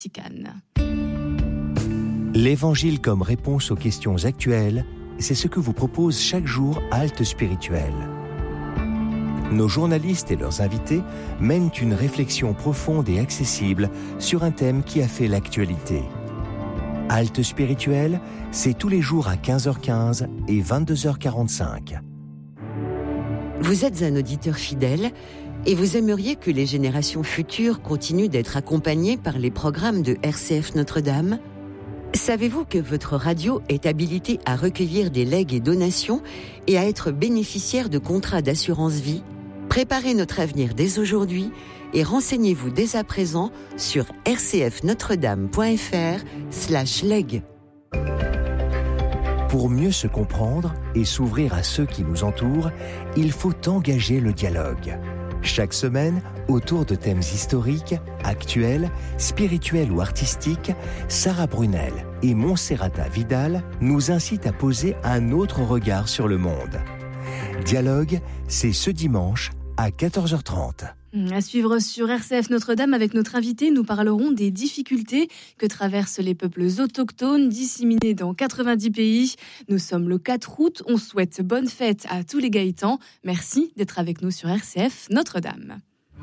Vaticane. L'Évangile comme réponse aux questions actuelles, c'est ce que vous propose chaque jour Halte Spirituelle. Nos journalistes et leurs invités mènent une réflexion profonde et accessible sur un thème qui a fait l'actualité. Halte Spirituelle, c'est tous les jours à 15h15 et 22h45. Vous êtes un auditeur fidèle et vous aimeriez que les générations futures continuent d'être accompagnées par les programmes de RCF Notre-Dame ? Savez-vous que votre radio est habilitée à recueillir des legs et donations et à être bénéficiaire de contrats d'assurance vie ? Préparez notre avenir dès aujourd'hui et renseignez-vous dès à présent sur rcfnotredame.fr/leg. Pour mieux se comprendre et s'ouvrir à ceux qui nous entourent, il faut engager le dialogue. Chaque semaine, autour de thèmes historiques, actuels, spirituels ou artistiques, Sarah Brunel et Monserrata Vidal nous incitent à poser un autre regard sur le monde. Dialogue, c'est ce dimanche à 14h30. À suivre sur RCF Notre-Dame avec notre invité, nous parlerons des difficultés que traversent les peuples autochtones disséminés dans 90 pays. Nous sommes le 4 août, on souhaite bonne fête à tous les Gaëtans. Merci d'être avec nous sur RCF Notre-Dame.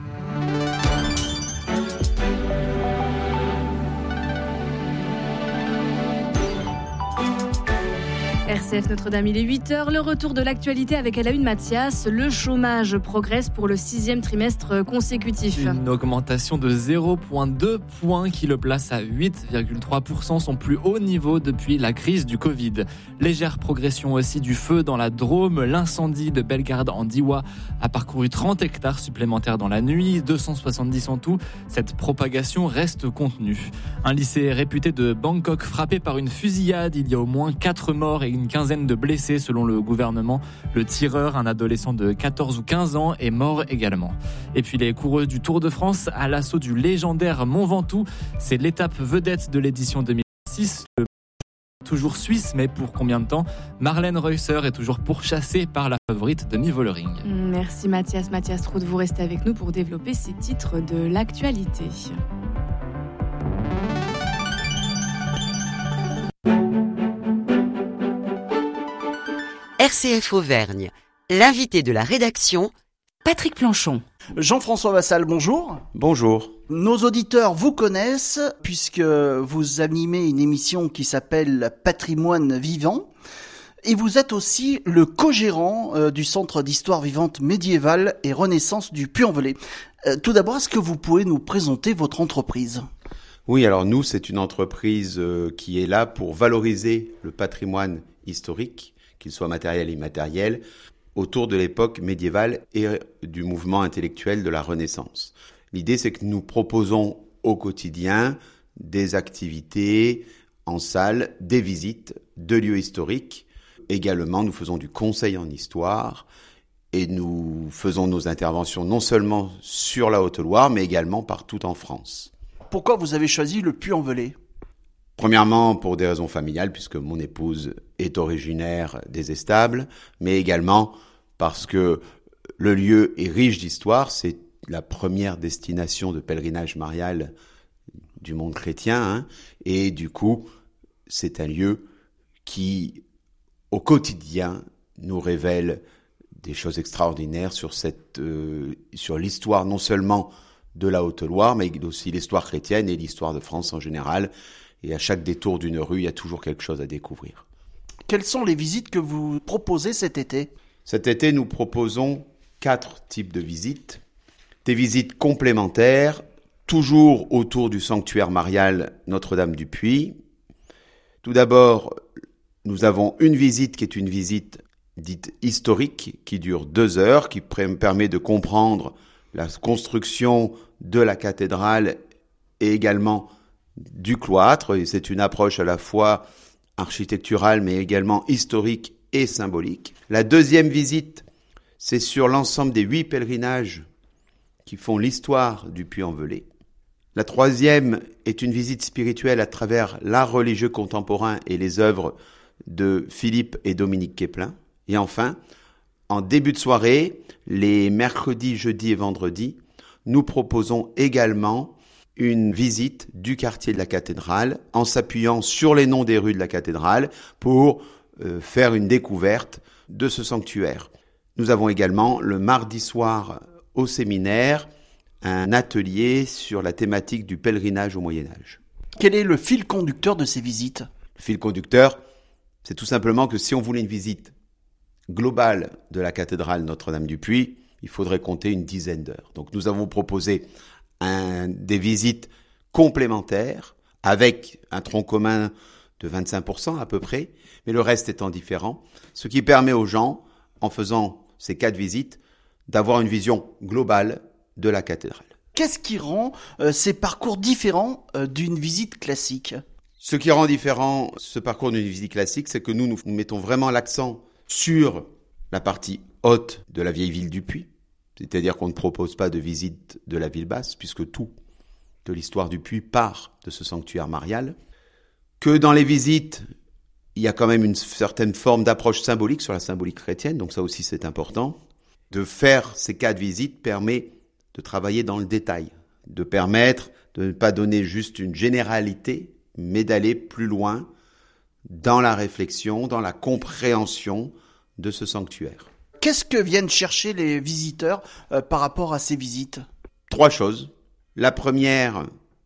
RCF Notre-Dame, il est 8h, le retour de l'actualité avec à la une Mathias. Le chômage progresse pour le 6e trimestre consécutif. Une augmentation de 0,2 points qui le place à 8,3%, son plus haut niveau depuis la crise du Covid. Légère progression aussi du feu dans la Drôme. L'incendie de Bellegarde en Diois a parcouru 30 hectares supplémentaires dans la nuit, 270 en tout. Cette propagation reste contenue. Un lycée réputé de Bangkok frappé par une fusillade. Il y a au moins 4 morts et une quinzaine de blessés selon le gouvernement. Le tireur, un adolescent de 14 ou 15 ans, est mort également. Et puis les coureuses du Tour de France à l'assaut du légendaire Mont Ventoux. C'est l'étape vedette de l'édition 2006. Toujours suisse, mais pour combien de temps ? Marlène Reusser est toujours pourchassée par la favorite Demi Vollering. Merci Mathias. Mathias Troude, vous restez avec nous pour développer ces titres de l'actualité. RCF Auvergne, l'invité de la rédaction, Patrick Planchon. Jean-François Vassal, bonjour. Bonjour. Nos auditeurs vous connaissent puisque vous animez une émission qui s'appelle Patrimoine vivant et vous êtes aussi le co-gérant du Centre d'histoire vivante médiévale et renaissance du Puy-en-Velay. Tout d'abord, est-ce que vous pouvez nous présenter votre entreprise ? Oui, alors nous, c'est une entreprise qui est là pour valoriser le patrimoine historique, qu'il soit matériel et immatériel, autour de l'époque médiévale et du mouvement intellectuel de la Renaissance. L'idée, c'est que nous proposons au quotidien des activités en salle, des visites de lieux historiques. Également, nous faisons du conseil en histoire et nous faisons nos interventions non seulement sur la Haute-Loire, mais également partout en France. Pourquoi vous avez choisi le Puy-en-Velay ? Premièrement, pour des raisons familiales, puisque mon épouse est originaire des Estables, mais également parce que le lieu est riche d'histoire. C'est la première destination de pèlerinage marial du monde chrétien, et du coup, c'est un lieu qui, au quotidien, nous révèle des choses extraordinaires sur l'histoire non seulement de la Haute-Loire, mais aussi l'histoire chrétienne et l'histoire de France en général. Et à chaque détour d'une rue, il y a toujours quelque chose à découvrir. Quelles sont les visites que vous proposez cet été ? Cet été, nous proposons 4 types de visites. Des visites complémentaires, toujours autour du sanctuaire marial Notre-Dame du Puy. Tout d'abord, nous avons une visite qui est une visite dite historique, qui dure 2 heures, qui permet de comprendre la construction de la cathédrale et également du cloître, et c'est une approche à la fois architecturale mais également historique et symbolique. La deuxième visite, c'est sur l'ensemble des 8 pèlerinages qui font l'histoire du Puy-en-Velay. La troisième est une visite spirituelle à travers l'art religieux contemporain et les œuvres de Philippe et Dominique Quéplin. Et enfin, en début de soirée, les mercredis, jeudis et vendredis, nous proposons également une visite du quartier de la cathédrale en s'appuyant sur les noms des rues de la cathédrale pour faire une découverte de ce sanctuaire. Nous avons également le mardi soir au séminaire un atelier sur la thématique du pèlerinage au Moyen-Âge. Quel est le fil conducteur de ces visites ? Le fil conducteur, c'est tout simplement que si on voulait une visite globale de la cathédrale Notre-Dame-du-Puy, il faudrait compter une dizaine d'heures. Donc nous avons proposé des visites complémentaires avec un tronc commun de 25% à peu près, mais le reste étant différent, ce qui permet aux gens, en faisant ces 4 visites, d'avoir une vision globale de la cathédrale. Qu'est-ce qui rend ces parcours différents d'une visite classique ? Ce qui rend différent ce parcours d'une visite classique, c'est que nous mettons vraiment l'accent sur la partie haute de la vieille ville du Puy, c'est-à-dire qu'on ne propose pas de visite de la ville basse, puisque tout de l'histoire du Puy part de ce sanctuaire marial, que dans les visites, il y a quand même une certaine forme d'approche symbolique sur la symbolique chrétienne, donc ça aussi c'est important. De faire ces 4 visites permet de travailler dans le détail, de permettre de ne pas donner juste une généralité, mais d'aller plus loin dans la réflexion, dans la compréhension de ce sanctuaire. Qu'est-ce que viennent chercher les visiteurs par rapport à ces visites ? 3 choses. La première,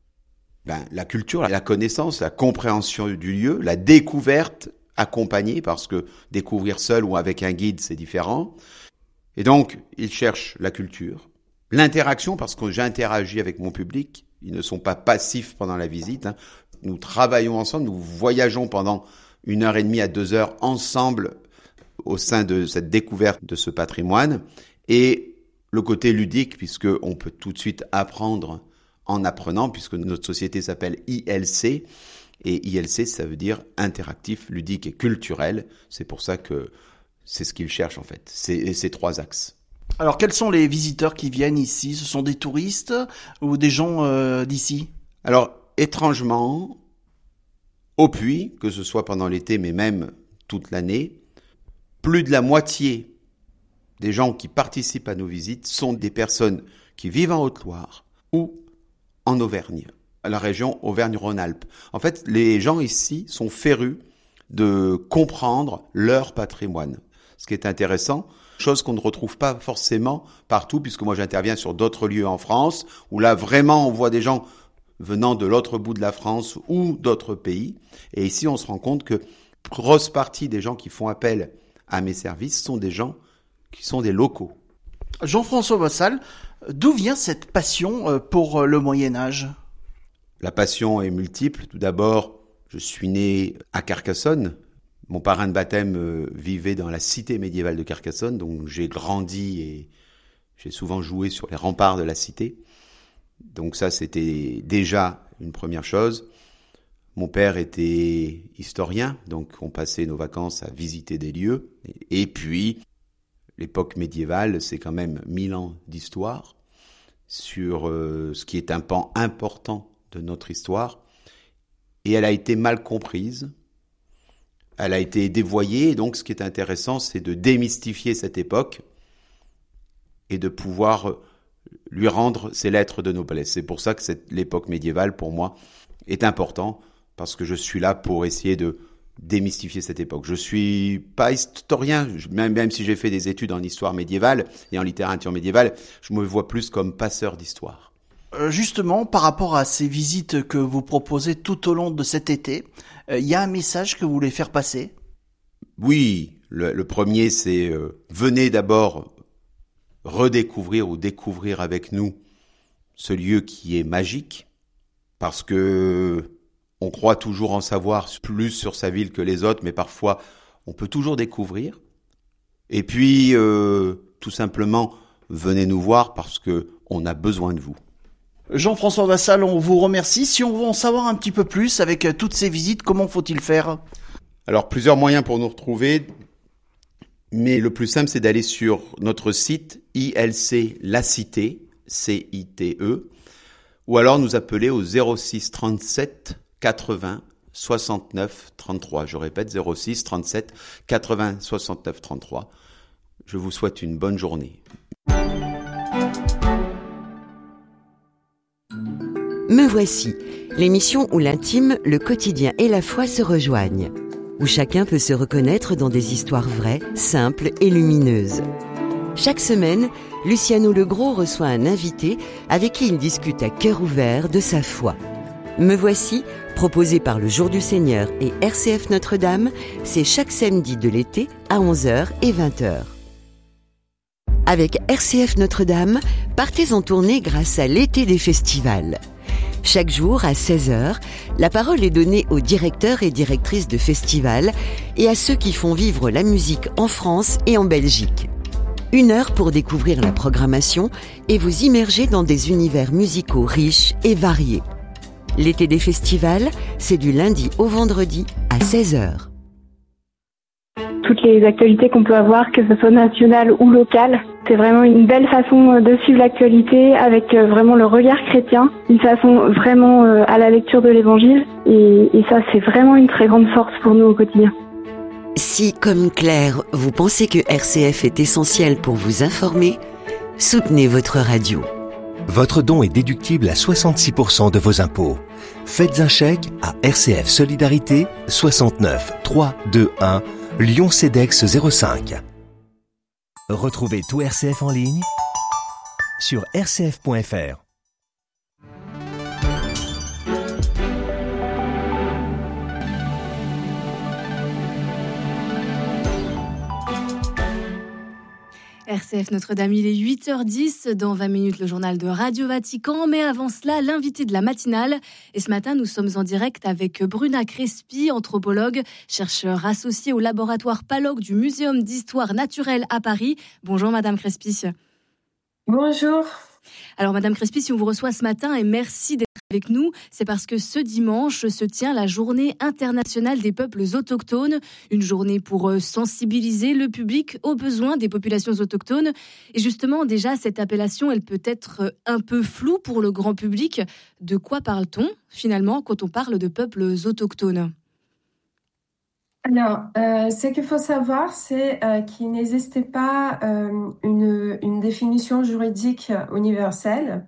la culture, la connaissance, la compréhension du lieu, la découverte accompagnée, parce que découvrir seul ou avec un guide, c'est différent. Et donc, ils cherchent la culture. L'interaction, parce que j'interagis avec mon public, ils ne sont pas passifs pendant la visite. Nous travaillons ensemble, nous voyageons pendant 1h30 à 2 heures ensemble au sein de cette découverte de ce patrimoine. Et le côté ludique, puisqu'on peut tout de suite apprendre en apprenant, puisque notre société s'appelle ILC. Et ILC, ça veut dire interactif, ludique et culturel. C'est pour ça que c'est ce qu'ils cherchent en fait, c'est ces 3 axes. Alors quels sont les visiteurs qui viennent ici ? Ce sont des touristes ou des gens d'ici ? Alors étrangement, au Puy, que ce soit pendant l'été mais même toute l'année, plus de la moitié des gens qui participent à nos visites sont des personnes qui vivent en Haute-Loire ou en Auvergne, à la région Auvergne-Rhône-Alpes. En fait, les gens ici sont férus de comprendre leur patrimoine. Ce qui est intéressant, chose qu'on ne retrouve pas forcément partout, puisque moi j'interviens sur d'autres lieux en France, où là vraiment on voit des gens venant de l'autre bout de la France ou d'autres pays. Et ici on se rend compte que grosse partie des gens qui font appel à mes services sont des gens qui sont des locaux. Jean-François Vassal, d'où vient cette passion pour le Moyen-Âge ? La passion est multiple. Tout d'abord, je suis né à Carcassonne. Mon parrain de baptême vivait dans la cité médiévale de Carcassonne, donc j'ai grandi et j'ai souvent joué sur les remparts de la cité. Donc ça, c'était déjà une première chose. Mon père était historien, donc on passait nos vacances à visiter des lieux. Et puis, l'époque médiévale, c'est quand même 1000 ans d'histoire sur ce qui est un pan important de notre histoire. Et elle a été mal comprise. Elle a été dévoyée, et donc ce qui est intéressant, c'est de démystifier cette époque et de pouvoir lui rendre ses lettres de noblesse. C'est pour ça que l'époque médiévale, pour moi, est important, parce que je suis là pour essayer de démystifier cette époque. Je suis pas historien, même si j'ai fait des études en histoire médiévale et en littérature médiévale, je me vois plus comme passeur d'histoire. Justement, par rapport à ces visites que vous proposez tout au long de cet été, il y a un message que vous voulez faire passer ? Oui, le premier, c'est venez d'abord redécouvrir ou découvrir avec nous ce lieu qui est magique, parce que on croit toujours en savoir plus sur sa ville que les autres, mais parfois on peut toujours découvrir. Et puis, tout simplement, venez nous voir parce que on a besoin de vous. Jean-François Vassal, on vous remercie. Si on veut en savoir un petit peu plus avec toutes ces visites, comment faut-il faire ? Alors, plusieurs moyens pour nous retrouver, mais le plus simple, c'est d'aller sur notre site ILC La Cité, CITE, ou alors nous appeler au 06 37 80 69 33. Je répète, 06 37 80 69 33. Je vous souhaite une bonne journée. Me voici, l'émission où l'intime, le quotidien et la foi se rejoignent, où chacun peut se reconnaître dans des histoires vraies, simples et lumineuses. Chaque semaine, Luciano Legros reçoit un invité avec qui il discute à cœur ouvert de sa foi. Me voici, proposé par le Jour du Seigneur et RCF Notre-Dame, c'est chaque samedi de l'été à 11h et 20h. Avec RCF Notre-Dame, partez en tournée grâce à l'été des festivals. Chaque jour à 16h, la parole est donnée aux directeurs et directrices de festivals et à ceux qui font vivre la musique en France et en Belgique. 1 heure pour découvrir la programmation et vous immerger dans des univers musicaux riches et variés. L'été des festivals, c'est du lundi au vendredi à 16h. Toutes les actualités qu'on peut avoir, que ce soit nationales ou locales, c'est vraiment une belle façon de suivre l'actualité avec vraiment le regard chrétien, une façon vraiment à la lecture de l'évangile et ça c'est vraiment une très grande force pour nous au quotidien. Si, comme Claire, vous pensez que RCF est essentiel pour vous informer, soutenez votre radio. Votre don est déductible à 66% de vos impôts. Faites un chèque à RCF Solidarité 69 321 Lyon CEDEX 05. Retrouvez tout RCF en ligne sur rcf.fr. RCF Notre-Dame, il est 8h10, dans 20 minutes le journal de Radio Vatican, mais avant cela, l'invité de la matinale. Et ce matin, nous sommes en direct avec Bruna Crespi, anthropologue, chercheur associée au laboratoire PALOC du Muséum d'Histoire Naturelle à Paris. Bonjour Madame Crespi. Bonjour. Alors Madame Crespi, si on vous reçoit ce matin et merci d'être avec nous, c'est parce que ce dimanche se tient la Journée internationale des peuples autochtones, une journée pour sensibiliser le public aux besoins des populations autochtones. Et justement, déjà, cette appellation, elle peut être un peu floue pour le grand public. De quoi parle-t-on finalement quand on parle de peuples autochtones ? Alors, ce qu'il faut savoir, c'est qu'il n'existait pas une définition juridique universelle.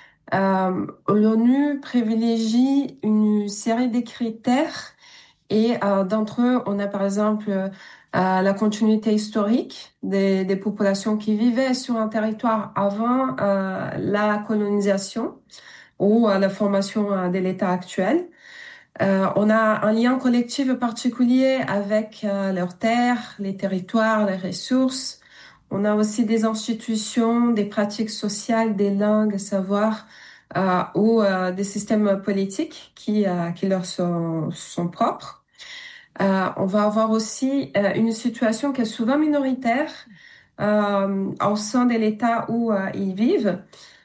L'ONU privilégie une série de critères et d'entre eux, on a par exemple la continuité historique des populations qui vivaient sur un territoire avant la colonisation ou la formation de l'État actuel. On a un lien collectif particulier avec leurs terres, les territoires, les ressources. On a aussi des institutions, des pratiques sociales, des langues, savoirs ou des systèmes politiques qui leur sont propres. On va avoir aussi une situation qui est souvent minoritaire au sein de l'État où ils vivent.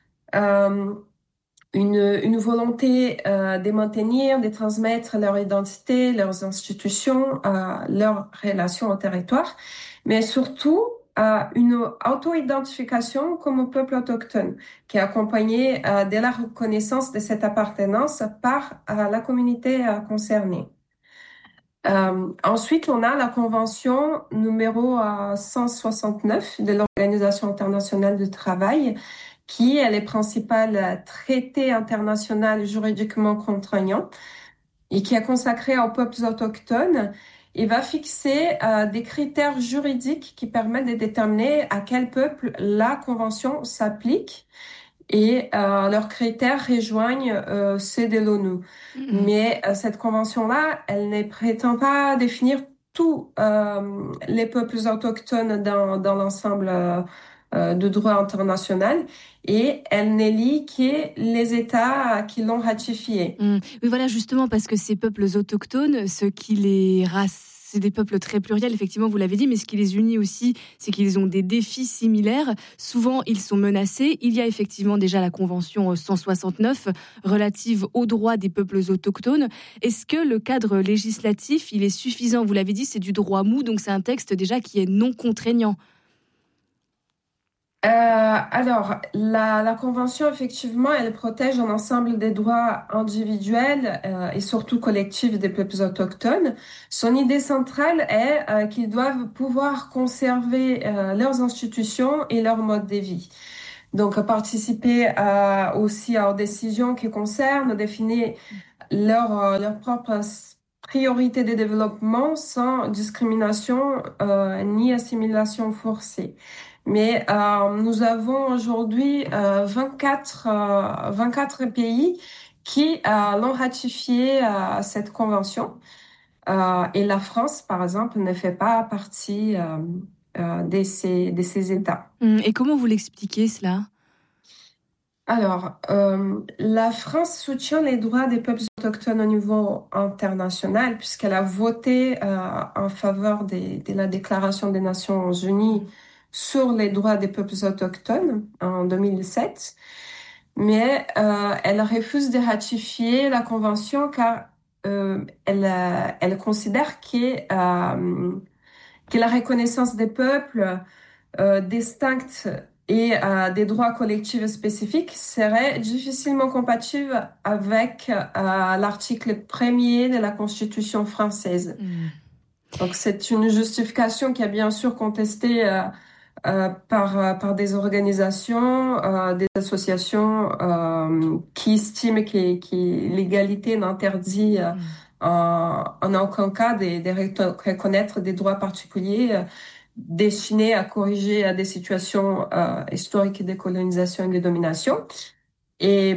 Une volonté de maintenir, de transmettre leur identité, leurs institutions, leurs relations au territoire, mais surtout une auto-identification comme peuple autochtone qui est accompagnée de la reconnaissance de cette appartenance par la communauté concernée. Ensuite, on a la convention numéro 169 de l'Organisation internationale du travail qui est le principal traité international juridiquement contraignant et qui est consacré aux peuples autochtones. Il va fixer des critères juridiques qui permettent de déterminer à quel peuple la convention s'applique et leurs critères rejoignent ceux de l'ONU. Mais cette convention-là, elle ne prétend pas définir tous les peuples autochtones dans l'ensemble de droit international et elle ne lie que les États qui l'ont ratifié. Oui, voilà, justement, parce que ces peuples autochtones, ce qui les c'est des peuples très pluriels, effectivement, vous l'avez dit, mais ce qui les unit aussi, c'est qu'ils ont des défis similaires. Souvent, ils sont menacés. Il y a effectivement déjà la Convention 169 relative aux droits des peuples autochtones. Est-ce que le cadre législatif, il est suffisant ? Vous l'avez dit, c'est du droit mou, donc c'est un texte déjà qui est non contraignant. Alors, la Convention, effectivement, elle protège un ensemble des droits individuels et surtout collectifs des peuples autochtones. Son idée centrale est qu'ils doivent pouvoir conserver leurs institutions et leur mode de vie. Donc, participer aussi aux décisions qui concernent, définir leurs propres priorités de développement sans discrimination ni assimilation forcée. Mais nous avons aujourd'hui 24 pays qui l'ont ratifié cette convention. Et la France, par exemple, ne fait pas partie de ces États. Et comment vous l'expliquez cela? Alors, la France soutient les droits des peuples autochtones au niveau international puisqu'elle a voté en faveur de la Déclaration des Nations Unies sur les droits des peuples autochtones en 2007. Mais elle refuse de ratifier la Convention car elle considère que la reconnaissance des peuples distincts et des droits collectifs spécifiques serait difficilement compatible avec l'article 1er de la Constitution française. Donc c'est une justification qui est bien sûr contestée par des organisations, des associations qui estiment que l'égalité n'interdit en aucun cas de reconnaître des droits particuliers destinés à corriger des situations historiques de colonisation et de domination. Et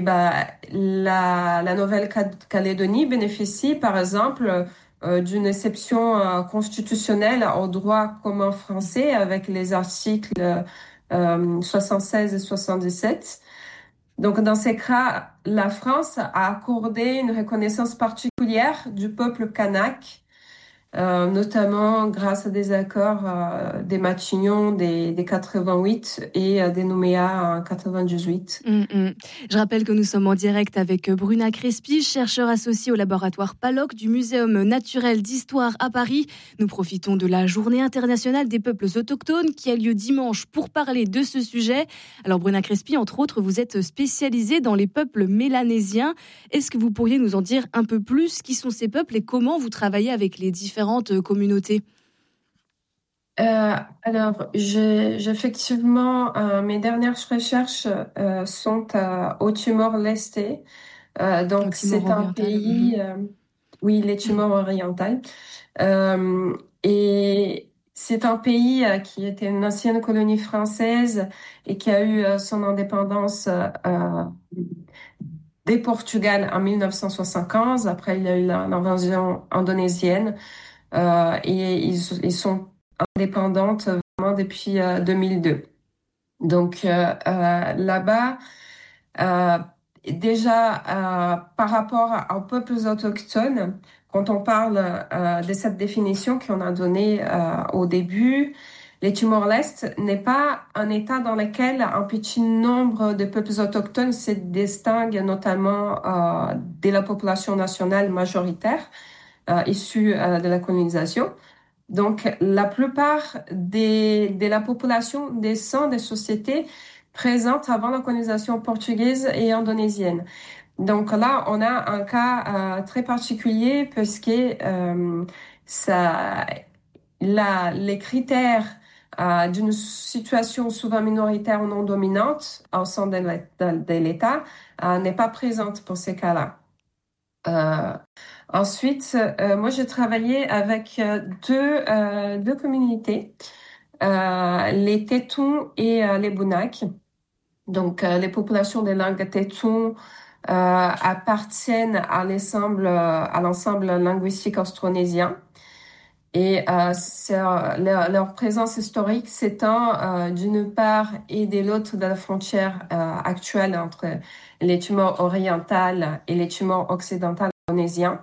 la Nouvelle-Calédonie bénéficie, par exemple, d'une exception constitutionnelle au droit commun français avec les articles 76 et 77. Donc, dans ces cas, la France a accordé une reconnaissance particulière du peuple kanak, notamment grâce à des accords des Matignon des 88 et des Nouméa en 98. Je rappelle que nous sommes en direct avec Bruna Crespi, chercheur associée au laboratoire PALOC du Muséum naturel d'histoire à Paris. Nous profitons de la Journée internationale des peuples autochtones qui a lieu dimanche pour parler de ce sujet. Alors Bruna Crespi, entre autres, vous êtes spécialisée dans les peuples mélanésiens. Est-ce que vous pourriez nous en dire un peu plus? Qui sont ces peuples et comment vous travaillez avec les différentes communautés? Alors, j'ai effectivement, mes dernières recherches sont au Timor-Leste. Donc, c'est un pays, oui, les Timor oriental. Et c'est un pays qui était une ancienne colonie française et qui a eu son indépendance des Portugal en 1975. Après, il y a eu l'invasion indonésienne et ils sont indépendantes vraiment depuis 2002. Donc là-bas, déjà par rapport aux peuples autochtones, quand on parle de cette définition qu'on a donnée au début, les Timor-Leste n'est pas un État dans lequel un petit nombre de peuples autochtones se distinguent, notamment de la population nationale majoritaire issue de la colonisation. Donc, la plupart de la population descend des sociétés présentes avant la colonisation portugaise et indonésienne. Donc là, on a un cas très particulier parce que les critères d'une situation souvent minoritaire ou non dominante au sein de l'État n'est pas présente pour ces cas-là. Ensuite, moi, j'ai travaillé avec deux communautés, les Tétouns et les Bunak. Donc, les populations des langues Tétouns appartiennent à l'ensemble linguistique austronésien. Et leur présence historique s'étend d'une part et de l'autre de la frontière actuelle entre les Timor oriental et les Timor occidental indonésiens.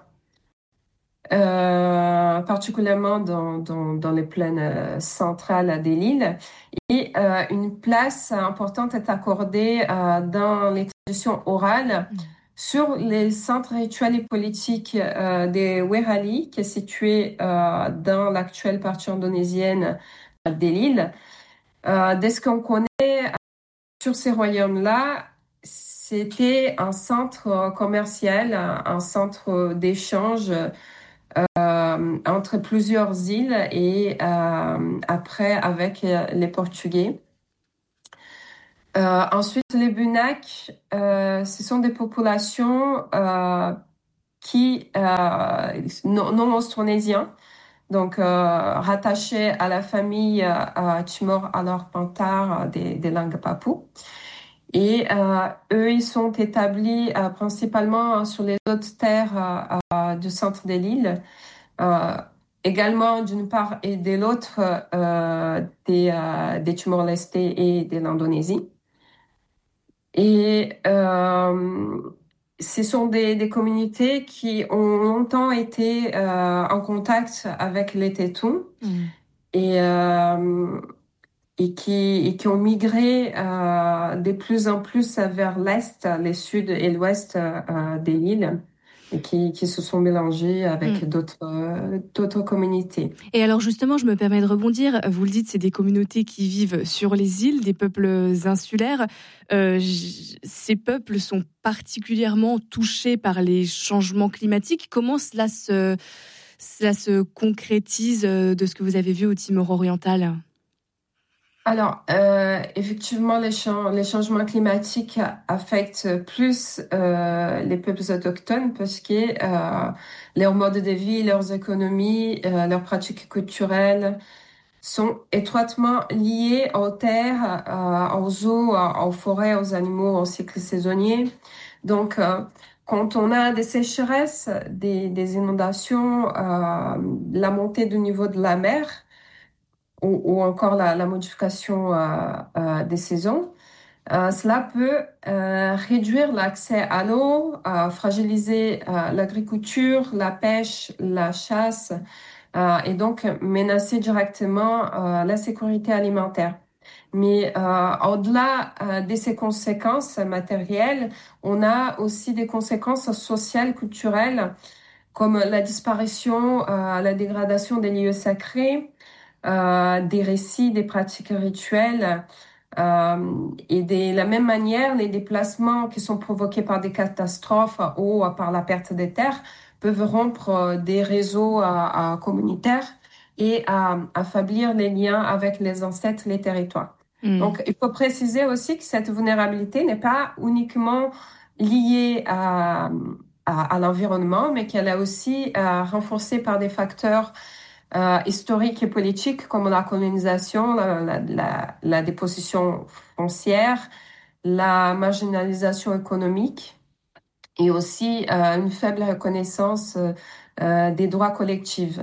Particulièrement dans les plaines centrales de l'île. Et une place importante est accordée dans les traditions orales sur les centres rituels et politiques des Werali, qui est situé dans l'actuelle partie indonésienne de l'île. Dès ce qu'on connaît sur ces royaumes-là, c'était un centre commercial, un centre d'échange entre plusieurs îles et après avec les Portugais. Ensuite, les Bunak, ce sont des populations qui non austronésiens, donc rattachés à la famille Timor Alor-Pantar des langues papoues. Et eux, ils sont établis principalement sur les hautes terres du centre de l'île, également d'une part et de l'autre des Timor-Leste et de l'Indonésie. Et ce sont des communautés qui ont longtemps été en contact avec les Tétouns et qui ont migré de plus en plus vers l'est, le sud et l'ouest de l'île, et qui se sont mélangés avec d'autres communautés. Et alors justement, je me permets de rebondir, vous le dites, c'est des communautés qui vivent sur les îles, des peuples insulaires. Ces peuples sont particulièrement touchés par les changements climatiques. Comment cela se concrétise de ce que vous avez vu au Timor oriental ? Alors, effectivement, les changements climatiques affectent plus les peuples autochtones parce que leur mode de vie, leurs économies, leurs pratiques culturelles sont étroitement liées aux terres, aux eaux, aux forêts, aux animaux, aux cycles saisonniers. Donc, quand on a des sécheresses, des inondations, la montée du niveau de la mer, ou encore la modification des saisons, cela peut réduire l'accès à l'eau, fragiliser l'agriculture, la pêche, la chasse, et donc menacer directement la sécurité alimentaire. Mais au-delà de ces conséquences matérielles, on a aussi des conséquences sociales, culturelles, comme la disparition, la dégradation des lieux sacrés, des récits, des pratiques rituelles, et de la même manière, les déplacements qui sont provoqués par des catastrophes ou par la perte des terres peuvent rompre des réseaux communautaires et affaiblir les liens avec les ancêtres, les territoires. Donc, il faut préciser aussi que cette vulnérabilité n'est pas uniquement liée à l'environnement, mais qu'elle est aussi renforcée par des facteurs historiques et politiques comme la colonisation, la dépossession foncière, la marginalisation économique et aussi une faible reconnaissance des droits collectifs.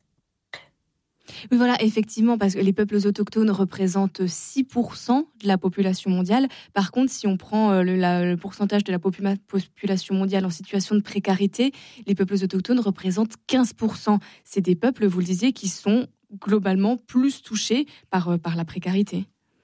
Oui, voilà, effectivement, parce que les peuples autochtones représentent 6% de la population mondiale. Par contre, si on prend le pourcentage de la population mondiale en situation de précarité, les peuples autochtones représentent 15%. C'est des peuples, vous le disiez, qui sont globalement plus touchés par la précarité.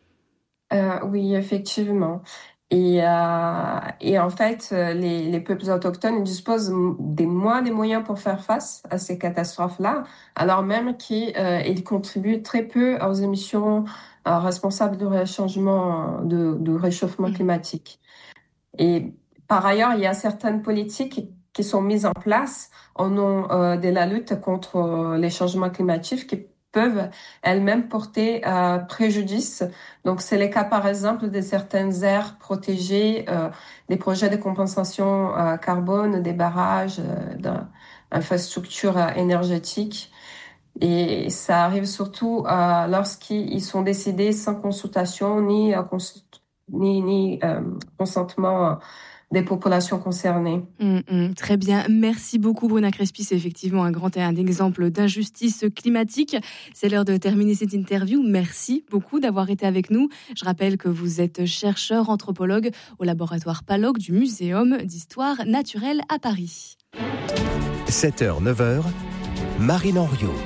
Oui, effectivement. Et en fait, les peuples autochtones disposent des moyens pour faire face à ces catastrophes-là, alors même qu'ils contribuent très peu aux émissions responsables du réchauffement climatique. Et par ailleurs, il y a certaines politiques qui sont mises en place au nom de la lutte contre les changements climatiques qui peuvent elles-mêmes porter préjudice. Donc, c'est le cas, par exemple, de certaines aires protégées, des projets de compensation carbone, des barrages, d'infrastructures énergétiques. Et ça arrive surtout lorsqu'ils sont décidés sans consultation ni consentement des populations concernées. Très bien. Merci beaucoup, Bruna Crespi. C'est effectivement un exemple d'injustice climatique. C'est l'heure de terminer cette interview. Merci beaucoup d'avoir été avec nous. Je rappelle que vous êtes chercheur anthropologue au laboratoire PALOG du Muséum d'Histoire naturelle à Paris. 7h, 9h, Marine Henriot.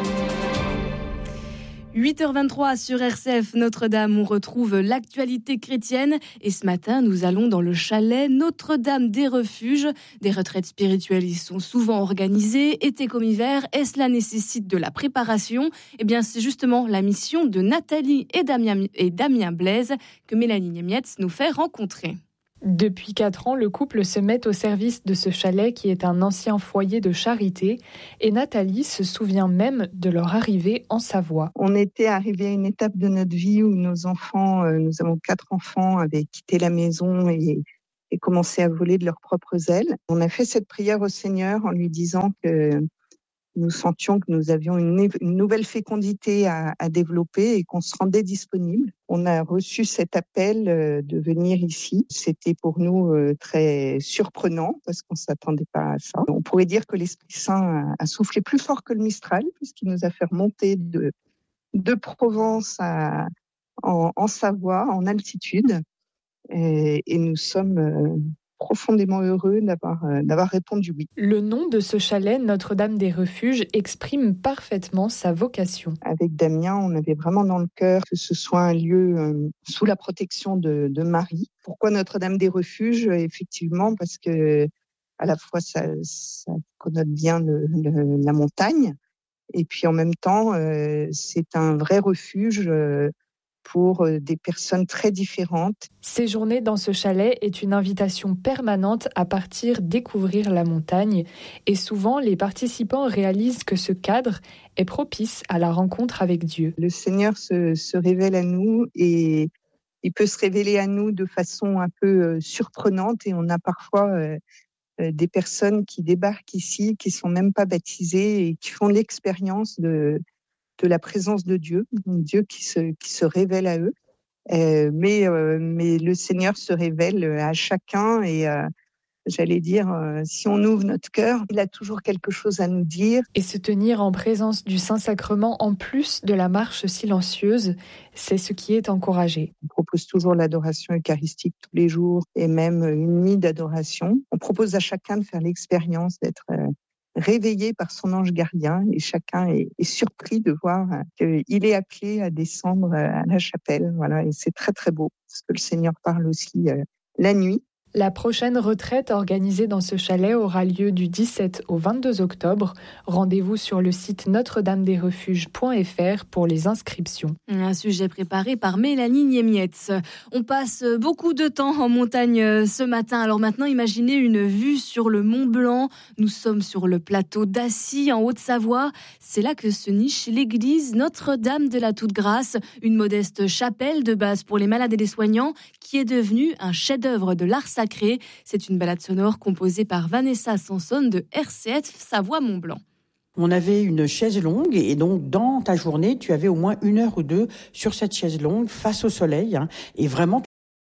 8h23 sur RCF Notre-Dame, on retrouve l'actualité chrétienne et ce matin nous allons dans le chalet Notre-Dame des Refuges. Des retraites spirituelles y sont souvent organisées, été comme hiver, et cela nécessite de la préparation. Eh bien c'est justement la mission de Nathalie et Damien Blaise que Mélanie Niemietz nous fait rencontrer. Depuis 4 ans, le couple se met au service de ce chalet qui est un ancien foyer de charité et Nathalie se souvient même de leur arrivée en Savoie. On était arrivé à une étape de notre vie où nos enfants, nous avons 4 enfants, avaient quitté la maison et commencé à voler de leurs propres ailes. On a fait cette prière au Seigneur en lui disant que nous sentions que nous avions une nouvelle fécondité à développer et qu'on se rendait disponible. On a reçu cet appel de venir ici. C'était pour nous très surprenant parce qu'on ne s'attendait pas à ça. On pourrait dire que l'Esprit Saint a soufflé plus fort que le Mistral puisqu'il nous a fait remonter de Provence en Savoie, en altitude. Et nous sommes profondément heureux d'avoir répondu oui. Le nom de ce chalet, Notre-Dame des Refuges, exprime parfaitement sa vocation. Avec Damien, on avait vraiment dans le cœur que ce soit un lieu sous la protection de Marie. Pourquoi Notre-Dame des Refuges ? Effectivement, parce que à la fois ça connote bien la montagne, et puis en même temps, c'est un vrai refuge pour des personnes très différentes. Séjourner dans ce chalet est une invitation permanente à partir découvrir la montagne et souvent les participants réalisent que ce cadre est propice à la rencontre avec Dieu. Le Seigneur se révèle à nous et il peut se révéler à nous de façon un peu surprenante et on a parfois des personnes qui débarquent ici, qui sont même pas baptisées et qui font l'expérience de la présence de Dieu, Dieu qui se révèle à eux. Mais le Seigneur se révèle à chacun et j'allais dire, si on ouvre notre cœur, il a toujours quelque chose à nous dire. Et se tenir en présence du Saint-Sacrement en plus de la marche silencieuse, c'est ce qui est encouragé. On propose toujours l'adoration eucharistique tous les jours et même une nuit d'adoration. On propose à chacun de faire l'expérience d'être réveillé par son ange gardien et chacun est surpris de voir qu'il est appelé à descendre à la chapelle. Voilà, et c'est très très beau parce que le Seigneur parle aussi la nuit. La prochaine retraite organisée dans ce chalet aura lieu du 17 au 22 octobre. Rendez-vous sur le site notre-dame-des-refuges.fr pour les inscriptions. Un sujet préparé par Mélanie Niemietz. On passe beaucoup de temps en montagne ce matin. Alors maintenant, imaginez une vue sur le Mont Blanc. Nous sommes sur le plateau d'Assy, en Haute-Savoie. C'est là que se niche l'église Notre-Dame de la Toute-Grâce, une modeste chapelle de base pour les malades et les soignants qui est devenue un chef-d'œuvre de l'art sacré. C'est une balade sonore composée par Vanessa Sanson de RCF Savoie-Mont-Blanc. On avait une chaise longue et donc dans ta journée, tu avais au moins 1 heure ou 2 sur cette chaise longue face au soleil et vraiment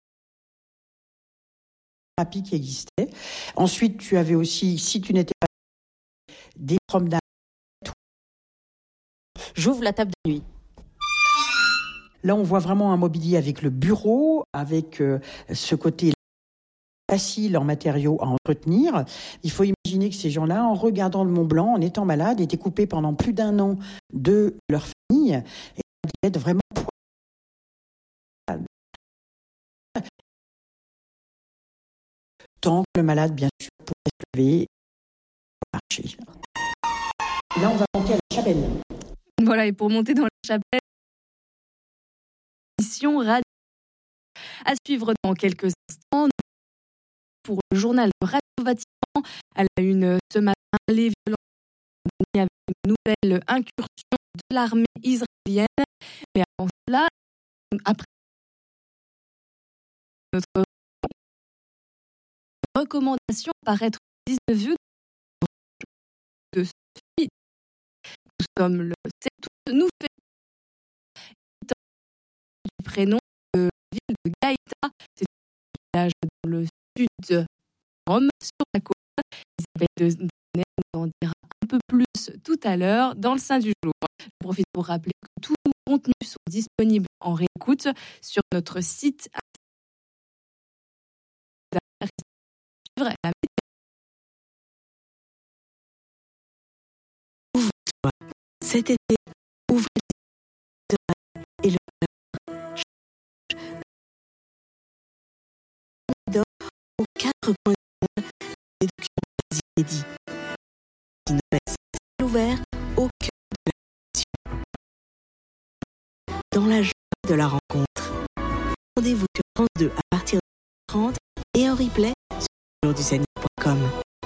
thérapie qui existait. Ensuite, tu avais aussi, si tu n'étais pas des promenades. J'ouvre la table de nuit. Là, on voit vraiment un mobilier avec le bureau, avec ce côté facile en matériaux à entretenir. Il faut imaginer que ces gens-là, en regardant le Mont Blanc, en étant malades, étaient coupés pendant plus d'1 an de leur famille et être vraiment tant que le malade, bien sûr, pourrait se lever et marcher. Là, on va monter à la chapelle. Voilà, et pour monter dans la chapelle, mission radio à suivre dans quelques instants. Pour le journal de Radio Vatican, à la une ce matin, les violences avec une nouvelle incursion de l'armée israélienne. Mais avant cela, après notre recommandation paraître le 19 de ce film, nous sommes le 7 août, nous faisons du prénom de la ville de Gaïta, c'est un village dans le sud de Rome, sur la côte. Isabelle Dezenay nous en dira un peu plus tout à l'heure dans le sein du jour. Je profite pour rappeler que tous nos contenus sont disponibles en réécoute sur notre site. Ouvre-toi. Cet été, ouvre et le aux 4 coins du monde des documents inédits qui nous laissent ouvert au cœur de la nation. Dans la joie de la rencontre. Rendez-vous sur France 2 à partir de 30 et jourduxanier.com.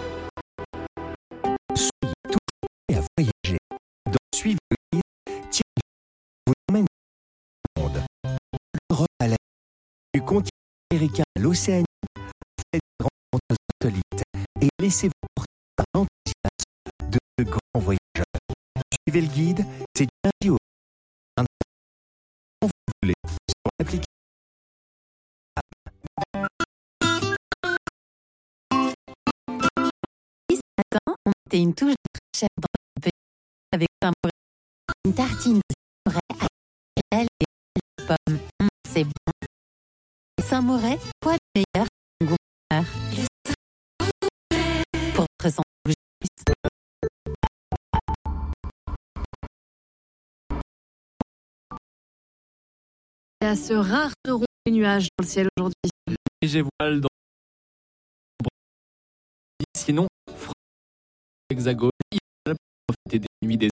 Soyez toujours prêts à voyager. Dans Suivre le guide, Thierry vous emmène dans le monde. L'Europe à la du continent américain à l'Océanie, faites des rencontres insolites et laissez-vous porter par l'enthousiasme de ce grand voyageur. Suivez le guide, c'est du lundi au quand vous voulez sur l'application. Ce matin, on mettait une touche de fraîcheur dans le petit avec Saint-Mauré. Une tartine de Saint-Mauré avec elle et les pommes. C'est bon. Et Saint-Mauré, quoi de meilleur qu'un gourmand? Pour votre santé. Et à ce rare rond des nuages dans le ciel aujourd'hui. Léger voile dans sinon hexagone idéal pour profiter des nuits des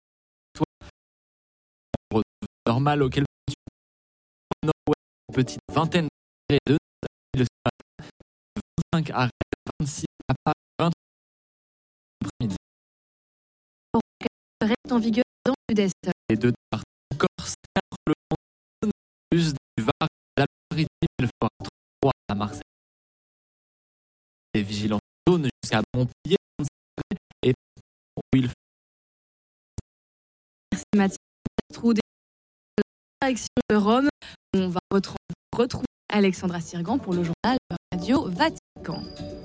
normal auquel nord-ouest petite vingtaine de degrés le soir 25 à 26 à Paris 20 après-midi. Reste en vigueur dans le sud-est. Les deux parties en Corse, 4 le vent plus du Var, l'Alpes-Maritimes et le Fort 3 à Marseille. Les vigilances zone jusqu'à Montpellier et où il fait. Merci Mathieu. Trou des direction de Rome. On va retrouver Alexandra Sirgan pour le journal Radio Vatican.